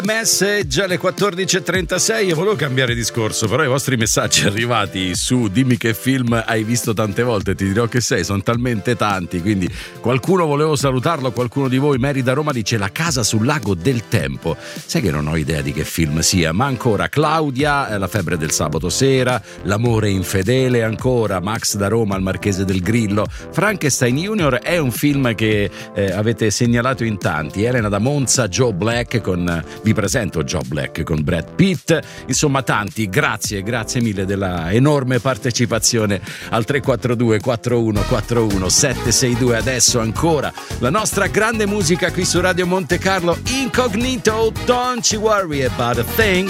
Message alle 14.36 e volevo cambiare discorso, però i vostri messaggi arrivati su dimmi che film hai visto tante volte, ti dirò che sei, sono talmente tanti, quindi qualcuno, volevo salutarlo, qualcuno di voi, Mary da Roma dice La casa sul lago del tempo, sai che non ho idea di che film sia, ma ancora Claudia, La febbre del sabato sera, L'amore infedele, ancora Max da Roma, Il marchese del Grillo, Frankenstein Junior è un film che avete segnalato in tanti, Elena da Monza, Joe Black vi presento Joe Black con Brad Pitt, insomma tanti, grazie mille della enorme partecipazione al 342 4141 762. Adesso ancora la nostra grande musica qui su Radio Monte Carlo, Incognito, Don't You Worry About a Thing.